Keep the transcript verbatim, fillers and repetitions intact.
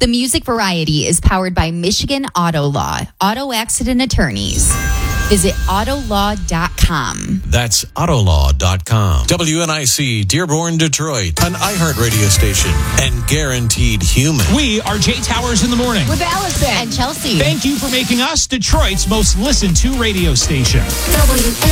The Music Variety is powered by Michigan Auto Law, auto accident attorneys. Visit auto law dot com. That's auto law dot com. W N I C, Dearborn, Detroit, an iHeart radio station and guaranteed human. We are Jay Towers in the morning. With Allison and Chelsea. Thank you for making us Detroit's most listened to radio station. W N